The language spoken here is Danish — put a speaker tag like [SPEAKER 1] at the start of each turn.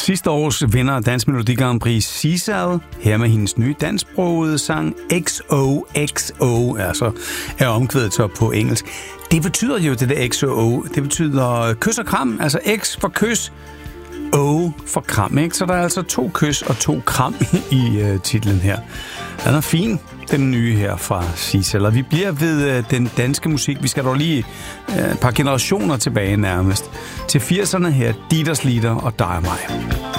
[SPEAKER 1] Sidste års vinder af Dansk Melodi Grand Prix, Sissel, her med hendes nye dansksprogede sang XOXO, altså er omkvædet så på engelsk. Det betyder jo det der XOO, det betyder kys og kram, altså X for kys, O for kram, ikke? Så der er altså 2 kys og 2 kram i titlen her. Den er fin, den nye her fra Sissel. Og vi bliver ved den danske musik. Vi skal dog lige et par generationer tilbage nærmest. Til 80'erne her, Dieters Lieder og Dig og mig.